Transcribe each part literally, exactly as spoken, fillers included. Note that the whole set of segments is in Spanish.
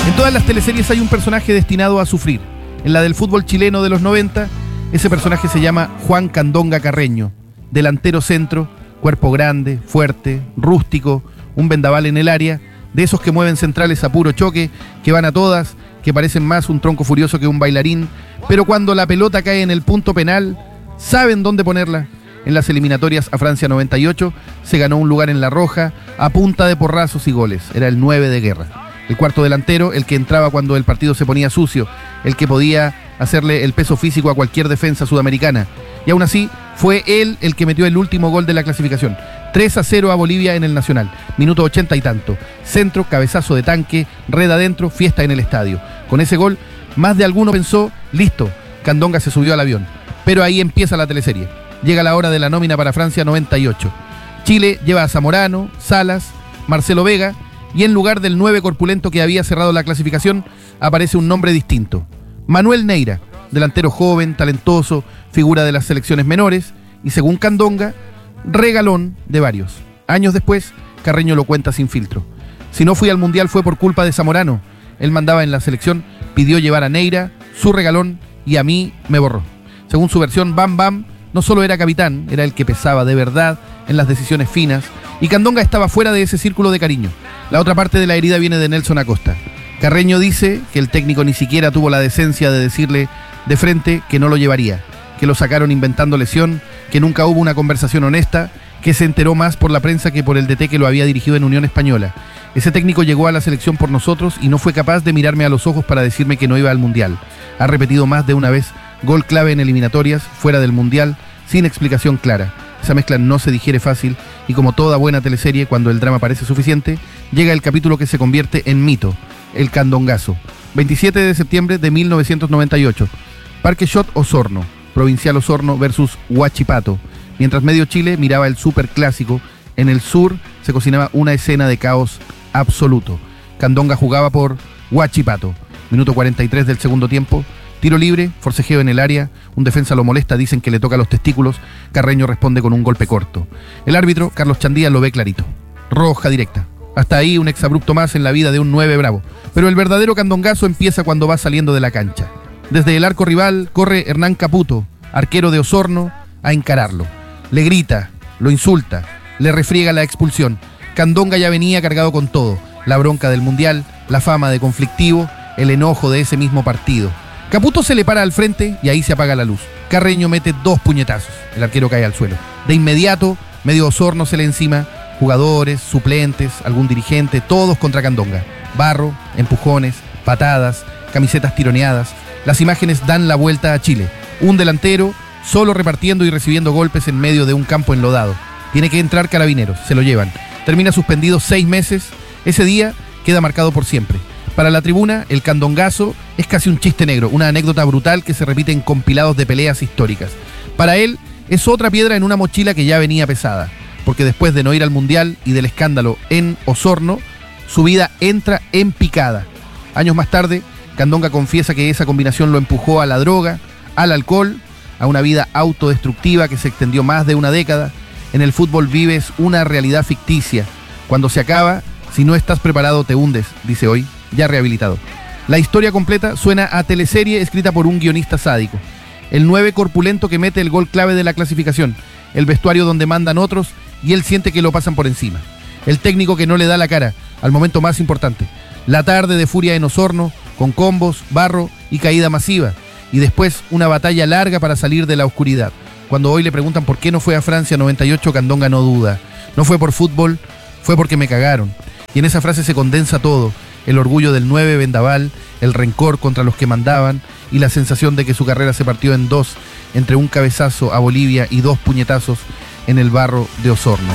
En todas las teleseries hay un personaje destinado a sufrir. En la del fútbol chileno de los noventa, ese personaje se llama Juan Candonga Carreño. Delantero centro, cuerpo grande, fuerte, rústico, un vendaval en el área, de esos que mueven centrales a puro choque, que van a todas, que parecen más un tronco furioso que un bailarín, pero cuando la pelota cae en el punto penal, saben dónde ponerla. En las eliminatorias a Francia noventa y ocho se ganó un lugar en la roja a punta de porrazos y goles. Era el nueve de guerra. El cuarto delantero, el que entraba cuando el partido se ponía sucio, el que podía hacerle el peso físico a cualquier defensa sudamericana. Y aún así, fue él el que metió el último gol de la clasificación. tres a cero a Bolivia en el Nacional. Minuto ochenta y tanto. Centro, cabezazo de tanque, red adentro, fiesta en el estadio. Con ese gol, más de alguno pensó, listo, Candonga se subió al avión. Pero ahí empieza la teleserie. Llega la hora de la nómina para Francia noventa y ocho. Chile lleva a Zamorano, Salas, Marcelo Vega, y en lugar del nueve corpulento que había cerrado la clasificación, aparece un nombre distinto. Manuel Neira, delantero joven, talentoso, figura de las selecciones menores, y según Candonga, regalón de varios. Años después, Carreño lo cuenta sin filtro. Si no fui al Mundial fue por culpa de Zamorano. Él mandaba en la selección, pidió llevar a Neira, su regalón, y a mí me borró. Según su versión, Bam Bam no solo era capitán, era el que pesaba de verdad en las decisiones finas, y Candonga estaba fuera de ese círculo de cariño. La otra parte de la herida viene de Nelson Acosta. Carreño dice que el técnico ni siquiera tuvo la decencia de decirle de frente que no lo llevaría, que lo sacaron inventando lesión, que nunca hubo una conversación honesta, que se enteró más por la prensa que por el D T que lo había dirigido en Unión Española. Ese técnico llegó a la selección por nosotros y no fue capaz de mirarme a los ojos para decirme que no iba al Mundial. Ha repetido más de una vez gol clave en eliminatorias, fuera del Mundial, sin explicación clara. Esa mezcla no se digiere fácil y como toda buena teleserie, cuando el drama parece suficiente, llega el capítulo que se convierte en mito, el Candongazo. veintisiete de septiembre de mil novecientos noventa y ocho. Parque Shot Osorno, Provincial Osorno versus Huachipato. Mientras medio Chile miraba el superclásico, en el sur se cocinaba una escena de caos absoluto. Candonga jugaba por Huachipato. Minuto cuarenta y tres del segundo tiempo. Tiro libre, forcejeo en el área, un defensa lo molesta, dicen que le toca los testículos, Carreño responde con un golpe corto. El árbitro, Carlos Chandía, lo ve clarito. Roja directa. Hasta ahí un exabrupto más en la vida de un nueve bravo. Pero el verdadero candongazo empieza cuando va saliendo de la cancha. Desde el arco rival corre Hernán Caputo, arquero de Osorno, a encararlo. Le grita, lo insulta, le refriega la expulsión. Candonga ya venía cargado con todo, la bronca del Mundial, la fama de conflictivo, el enojo de ese mismo partido. Caputo se le para al frente y ahí se apaga la luz. Carreño mete dos puñetazos, el arquero cae al suelo. De inmediato, medio Osorno se le encima, jugadores, suplentes, algún dirigente, todos contra Candonga. Barro, empujones, patadas, camisetas tironeadas. Las imágenes dan la vuelta a Chile. Un delantero solo repartiendo y recibiendo golpes en medio de un campo enlodado. Tiene que entrar Carabineros, se lo llevan. Termina suspendido seis meses. Ese día queda marcado por siempre. Para la tribuna, el candongazo es casi un chiste negro, una anécdota brutal que se repite en compilados de peleas históricas. Para él, es otra piedra en una mochila que ya venía pesada, porque después de no ir al Mundial y del escándalo en Osorno, su vida entra en picada. Años más tarde, Candonga confiesa que esa combinación lo empujó a la droga, al alcohol, a una vida autodestructiva que se extendió más de una década. En el fútbol vives una realidad ficticia. Cuando se acaba, si no estás preparado te hundes, dice hoy, ya rehabilitado. La historia completa suena a teleserie escrita por un guionista sádico. El nueve corpulento que mete el gol clave de la clasificación, el vestuario donde mandan otros y él siente que lo pasan por encima. El técnico que no le da la cara al momento más importante. La tarde de furia en Osorno, con combos, barro y caída masiva. Y después una batalla larga para salir de la oscuridad. Cuando hoy le preguntan por qué no fue a Francia noventa y ocho, Candonga no duda. No fue por fútbol, fue porque me cagaron. Y en esa frase se condensa todo. El orgullo del nueve vendaval, el rencor contra los que mandaban y la sensación de que su carrera se partió en dos entre un cabezazo a Bolivia y dos puñetazos en el barro de Osorno.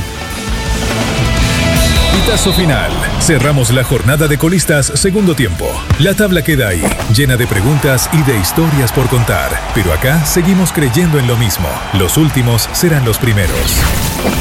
Pitazo final. Cerramos la jornada de colistas segundo tiempo. La tabla queda ahí, llena de preguntas y de historias por contar. Pero acá seguimos creyendo en lo mismo. Los últimos serán los primeros.